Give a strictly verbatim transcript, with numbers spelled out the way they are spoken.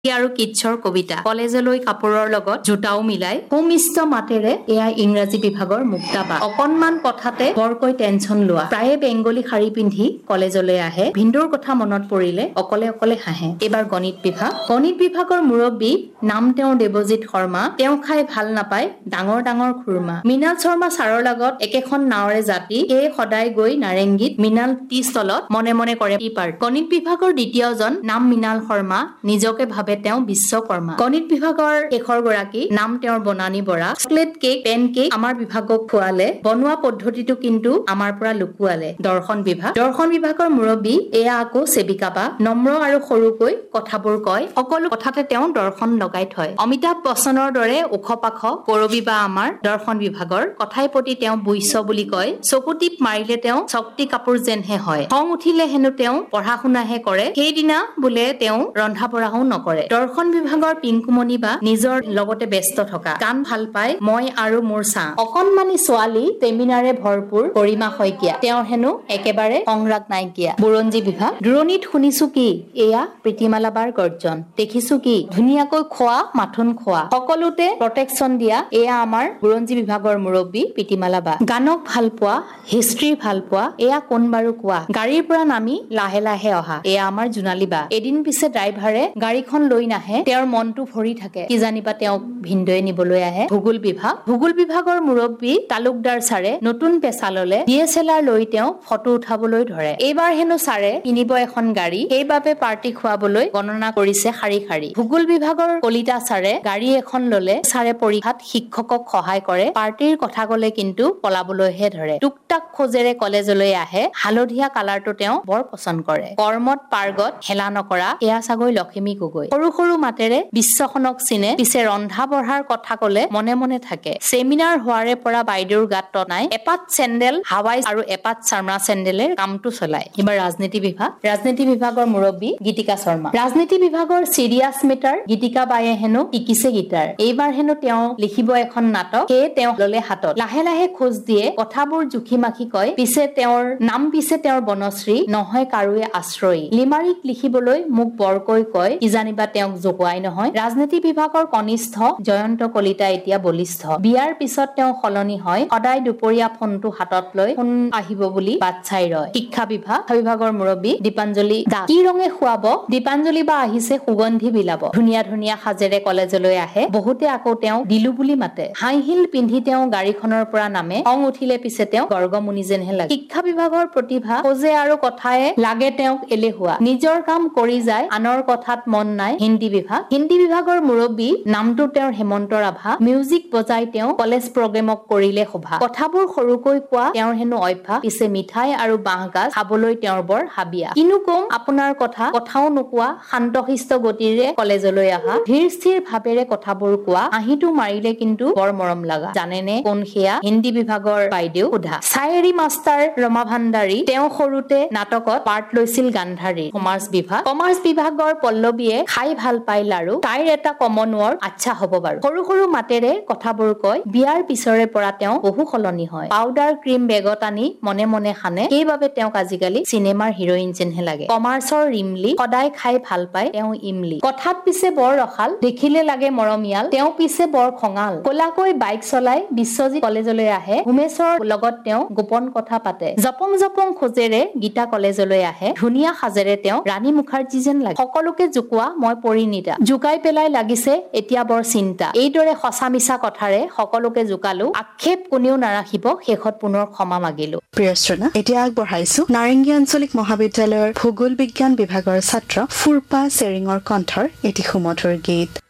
আৰু কিচ্ছৰ কবিতা কলেজলৈ কাপোৰৰ লগত জোতাও মিলাই সুমিষ্ট মাতেৰে এয়া ইংৰাজী বিভাগৰ মুক্তাপা অকনমান কথাতে বৰকৈ টেনচন লোৱা প্ৰায়ে বেংগলী শাৰী পিন্ধি কলেজলৈ আহে ভিন্দুৰ কথা মনত পৰিলে অকলে অকলে হাঁহে এবাৰ গণিত বিভাগ গণিত বিভাগৰ মুৰব্বী নাম তেওঁৰ দেৱজিৎ শৰ্মা তেওঁ খাই ভাল নাপায় ডাঙৰ ডাঙৰ খুৰমা মৃণাল শৰ্মা ছাৰৰ লগত একেখন নাৱৰে জাতি সেয়ে সদায় গৈ নাৰেংগীত মৃণাল টি ষ্টলত মনে মনে কৰে টি পাৰ্ট গণিত বিভাগৰ দ্বিতীয়জন নাম মৃণাল শৰ্মা নিজকে ভাবে তেওঁ বিশ্বকৰ্মা গণিত বিভাগৰ শেষৰ গৰাকী নাম তেওঁৰ বনানী Bora chocolate cake PAN cake আমাৰ বিভাগক খোৱালে বনোৱা পদ্ধতিটো কিন্তু আমাৰ পৰা লুকুৱালে দৰ্শন বিভাগ দৰ্শন বিভাগৰ মুৰব্বী এয়া আকৌ সেবিকা বা নম্ৰ আৰু সৰুকৈ কথাবোৰ কয় সকলো কথাতে তেওঁ দৰ্শন লগাই থয় অমিতাভ বচ্চনৰ দৰে ওখ পাখ কৰবী বা আমাৰ দৰ্শন বিভাগৰ কথাই প্ৰতি তেওঁ বুইছ বুলি কয় চকুটিপ মাৰিলে তেওঁ শক্তি কাপুৰ যেনহে হয় খং উঠিলে হেনো তেওঁ পঢ়া শুনাহে কৰে সেইদিনা বোলে তেওঁ ৰন্ধা বঢ়াও নকৰে দৰ্শন বিভাগৰ পিংকুমণি বা নিজৰ লগতে ব্যস্ত থকা গান ভাল পায় মই আৰু মোৰ চা অকনমানি ছোৱালী প্ৰেমিনাৰে ভৰপুৰ কৰিমা শইকীয়া তেওঁৰ হেনো একেবাৰে সংৰাগ নাইকিয়া বুৰঞ্জী বিভাগ দূৰণিত শুনিছো কি এয়া প্ৰীতিমালাবাৰ গৰ্জন দেখিছো কি ধুনীয়াকৈ খোৱা মাথোন খোৱা সকলোতে প্ৰটেকচন দিয়া এয়া আমাৰ বুৰঞ্জী বিভাগৰ মুৰব্বী প্ৰীতিমালাবা গানক ভাল পোৱা হিষ্ট্ৰী ভাল পোৱা এয়া কোন বাৰু কোৱা গাড়ীৰ পৰা নামি লাহে লাহে অহা এয়া আমাৰ জোনালী বা এদিন পিছে ড্ৰাইভাৰে গাড়ীখন লৈ নাহে তেওঁৰ মনটো ভৰি থাকে কি জানিবা তেওঁক ভিন্দয়ে নিবলৈ আহে ভূগোল বিভাগ ভূগোল বিভাগৰ মুৰব্বী তালুকদাৰ ছাৰে নতুন পেচা ললে ডিএছএলআৰ লৈ তেওঁ ফটো উঠাবলৈ ধৰে এইবাৰ হেনো ছাৰে কিনিব এখন গাড়ী সেইবাবে পাৰ্টি খুৱাবলৈ গণনা কৰিছে শাৰী শাৰী ভূগোল বিভাগৰ কলিতা ছাৰে গাড়ী এখন ললে ছাৰে পৰীক্ষাত শিক্ষকক সহায় কৰে পাৰ্টিৰ কথা কলে কিন্তু পলাবলৈহে ধৰে টুকটাক খোজেৰে কলেজলৈ আহে হালধীয়া কালাৰটো তেওঁ বৰ পছন্দ কৰে কৰ্মত পাৰ্গত হেলা নকৰা এয়া চাগৈ লখিমী গগৈ সৰু সৰু মাতেৰে বিশ্বখনক চিনে পিছে ৰন্ধা বঢ়াৰ কথা কলে মনে মনে থাকে চেমিনাৰ হোৱাৰে পৰা বাইদেউৰ গাত টনাই এপাত চেণ্ডেল হাৱাই আৰু এপাত চামৰা চেণ্ডেলে কামটো চলায় এবাৰ ৰাজনীতি বিভাগ ৰাজনীতি বিভাগৰ মুৰব্বী গীতিকা শৰ্মা ৰাজনীতি বিভাগৰ চিৰিয়াছ মিটাৰ গীতিকা বায়ে হেনো শিকিছে গীটাৰ এইবাৰ হেনো তেওঁ লিখিব এখন নাটক সেয়ে তেওঁ ললে হাতত লাহে লাহে খোজ দিয়ে কথাবোৰ জুখি মাখি কয় পিছে তেওঁৰ নাম পিছে তেওঁৰ বনশ্ৰী নহয় কাৰোৱে আশ্ৰয়ী লিমাৰিক লিখিবলৈ মোক বৰকৈ কয় কি জানিবা তেওঁক জোকোৱাই নহয় ৰাজনীতি বিভাগৰ কনিষ্ঠ জয়ন্ত কলিতা এতিয়া বলিষ্ঠ বিয়াৰ পিছত তেওঁ সলনি হয় সদায় দুপৰীয়া ফোনটো হাতত লৈ ফোন আহিব বুলি বাট চাই ৰয় শিক্ষা বিভাগ বিভাগৰ মুৰব্বী দীপাঞ্জলি দাস কি ৰঙে খুৱাব দীপাঞ্জলি বা আহিছে সুগন্ধি বিলাব ধুনীয়া ধুনীয়া সাজেৰে কলেজলৈ আহে বহুতে আকৌ তেওঁ দিলু বুলি মাতে হাই হিল পিন্ধি তেওঁ গাড়ীখনৰ পৰা নামে খং উঠিলে পিছে তেওঁ গৰ্গমুনি যেনহে লাগে শিক্ষা বিভাগৰ প্ৰতিভা খোজে আৰু কথায়ে লাগে তেওঁক এলেহুৱা নিজৰ কাম কৰি যায় আনৰ কথাত মন নাই হিন্দী বিভাগ হিন্দী বিভাগৰ মুৰব্বী নামটো তেওঁৰ হেমন্ত ৰাভা মিউজিক বজাই তেওঁ কলেজ প্ৰগ্ৰেমক কৰিলে শোভা কথাবোৰ সৰুকৈ কোৱা তেওঁৰ হেনো অভ্যাস পিছে মিঠাই আৰু বাঁহগাজ খাবলৈ তেওঁৰ বৰ হাবিয়া কিনো কম আপোনাৰ কথা কথাও নোকোৱা শান্তশিষ্ট গতিৰে কলেজলৈ আহা ধীৰ স্থিৰ ভাৱেৰে কথাবোৰ কোৱা আহিটো মাৰিলে কিন্তু বৰ মৰম লগা জানেনে কোন সেয়া হিন্দী বিভাগৰ বাইদেউ সোধা চায়েৰী মাষ্টাৰ ৰমা ভাণ্ডাৰী তেওঁ সৰুতে নাটকত পাৰ্ট লৈছিল গান্ধাৰী কমাৰ্চ বিভাগ কমাৰ্চ বিভাগৰ পল্লৱীয়ে খাই ভাল পাই লাৰু তাইৰ এটা কমন ৱৰ্ড আচ্ছা হ'ব বাৰু সৰু সৰু মাতেৰে কথাবোৰ কয় বিয়াৰ পিছৰে পৰা তেওঁ বহু সলনি হয় পাউডাৰ ক্ৰীম বেগত আনি মনে মনে খানে সেইবাবে তেওঁক আজিকালি চিনেমাৰ হিৰইন যেনহে লাগে কমাৰ্চৰ ৰিমলি সদায় খাই ভাল পায় তেওঁ ইমলি কথাত পিছে বৰ ৰসাল দেখিলে লাগে মৰমিয়াল তেওঁ পিছে বৰ খঙাল কলাকৈ বাইক চলাই বিশ্বজিৎ কলেজলৈ আহে উমেশৰ লগত তেওঁ গোপন কথা পাতে জপং জপং খোজেৰে গীতা কলেজলৈ আহে ধুনীয়া সাজেৰে তেওঁ ৰাণী মুখাৰ্জী যেন লাগে সকলোকে জোকোৱা মই পৰিণীতা জোকাই পেলাই লাগিছে এতিয়া বৰ চিন্তা এইদৰে সঁচা মিছা কথাৰে সকলোকে জোকালো আক্ষেপ কোনেও নাৰাখিব শেষত পুনৰ ক্ষমা মাগিলো প্ৰিয় শ্ৰোতা এতিয়া আগবঢ়াইছো নাৰেংগী আঞ্চলিক মহাবিদ্যালয়ৰ ভূগোল বিজ্ঞান বিভাগৰ ছাত্ৰ ফুৰপা চেৰিঙৰ কণ্ঠৰ এটি সুমধুৰ গীত